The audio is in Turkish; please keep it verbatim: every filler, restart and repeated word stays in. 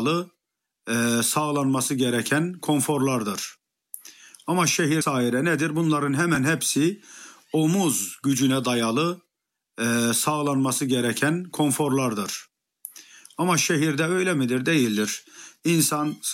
e, sağlanması gereken konforlardır. Ama şehir vesaire nedir? Bunların hemen hepsi omuz gücüne dayalı e, sağlanması gereken konforlardır. Ama şehirde öyle midir? Değildir. İnsan